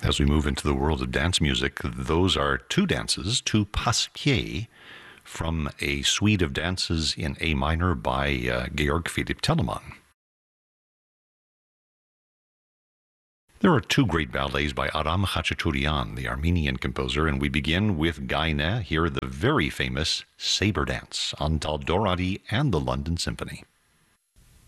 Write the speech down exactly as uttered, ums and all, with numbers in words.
As we move into the world of dance music, those are two dances, two Pasquiers, from a suite of dances in A minor by uh, Georg Philipp Telemann. There are two great ballets by Aram Khachaturian, the Armenian composer, and we begin with Gaine, here the very famous Sabre Dance on Tal Dorady and the London Symphony.